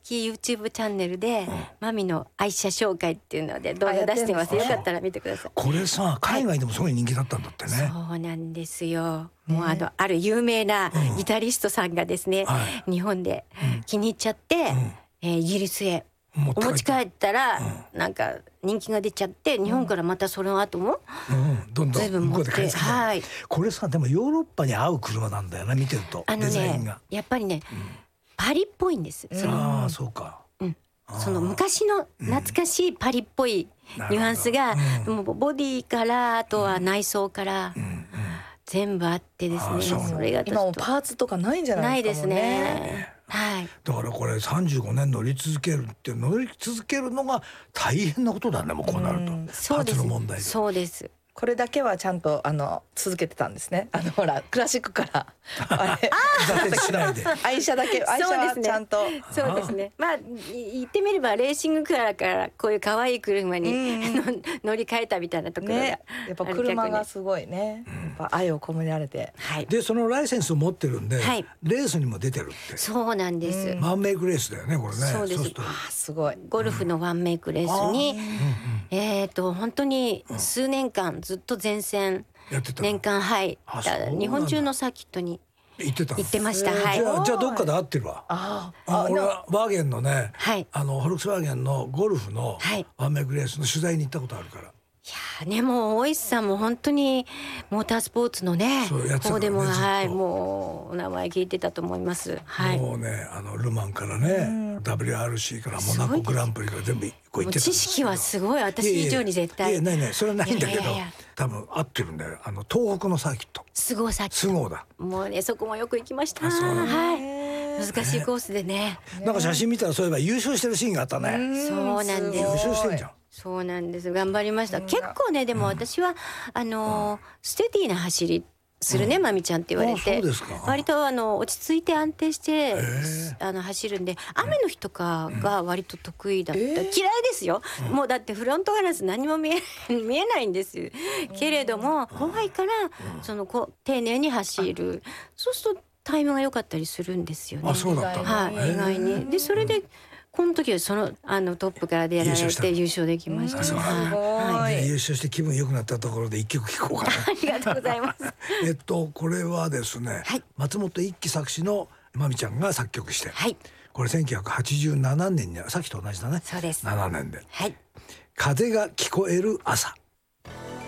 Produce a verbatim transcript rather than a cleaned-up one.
式 YouTube チャンネルで、うん、マミの愛車紹介っていうので動画出してます。よかったら見てください。 これさ海外でもすごい人気だったんだってね、 はい、そうなんですよ。もうあのある有名なギタリストさんがですね、うんはい、日本で気に入っちゃって、うんえー、イギリスへお持ち帰ったら、うん、なんか人気が出ちゃって日本からまたその後も、うん、どんどん随分持って、はい、 これさでもヨーロッパに合う車なんだよな見てると。 あのね、デザインがやっぱりね、うん、パリっぽいんです。 そのああそうか、 うん、その昔の懐かしいパリっぽいニュアンスが、うん、もうボディからあとは内装から、うんうん、全部あってですね、そ, それが今もパーツとかないんじゃないですかもんね。 ないですね。はい、 だからこれさんじゅうごねん乗り続けるって乗り続けるのが大変なことだね。もうこうなると、うん、パーツの問題で。 そうです。 これだけはちゃんとあの続けてたんですね。あのほらクラシックからあれ挫折しないで愛車だけ愛車はちゃんとそうですね。まあ言ってみればレーシングカーからこういう可愛い車に、うん、乗り換えたみたいなところが、ね、 やっぱ車がすごいね、うん、やっぱ愛を込められて、 はい、 でそのライセンスを持ってるんで、はい、レースにも出てるって。 そうなんです、 うん、ワンメイクレースだよねこれね。 そうです。 そうあすごいゴルフのワンメイクレースに、うん、えーと本当に数年間ずっと前線やってた年間はい日本中のサーキットに行ってた行ってました。はい、 じゃあじゃあどっかで会ってるわ。ああ俺はワーゲンのね、はい、あのフォルクスワーゲンのゴルフのワンメイクレースの取材に行ったことあるから。 いやねもう大石さんも本当にモータースポーツのね方でも、ね、はいもうお名前聞いてたと思います。はい、 もうねあのルマンからね ダブリューアールシー からモナコグランプリから全部こう行ってたんですけど。 知識はすごい私以上に絶対。 いやいやいやないないそれはないんだけどいやいやいや多分合ってるんだよ。あの東北のサーキットスゴーサーキットスゴーだ。 もうねそこもよく行きました。はい難しいコースでね。 なんか写真見たらそういえば優勝してるシーンがあったね。 そうなんです。優勝してんじゃん。 そうなんです。頑張りました。結構ねでも私は、うん、あのー、ステディな走りするね、うん、まみちゃんって言われて、 そうですか。 割とあの落ち着いて安定してあの走るんで雨の日とかが割と得意だった、うん、嫌いですよ、うん、もうだってフロントガラス何も見え見えないんです、うん、けれども怖いから、うん、そのこう丁寧に走る、そうするとタイムが良かったりするんですよね。 あそうだった。 はい、意外に。でそれでこの時はそのあのトップからでやられて優勝できました。 すごい、はい、優勝して気分良くなったところで一曲聴こうかな。 ありがとうございます。 えっとこれはですね、はい、松本一樹作詞のまみちゃんが作曲して、はい、これせんきゅうひゃくはちじゅうななねんにさっきと同じだね。 そうです。 ななねんで、 はい、 風が聞こえる朝。